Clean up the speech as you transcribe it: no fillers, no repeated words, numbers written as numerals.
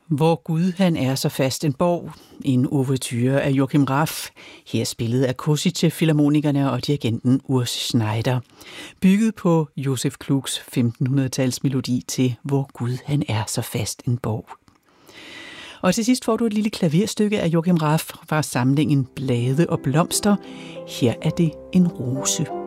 Hvor Gud han er så fast en borg, en ouverture af Joachim Raff, her spillet af Košice-filharmonikerne og dirigenten Urs Schneider, bygget på Josef Klugs 1500-tals melodi til Hvor Gud han er så fast en borg. Og til sidst får du et lille klaverstykke af Joachim Raff fra samlingen Blade og blomster. Her er det en rose.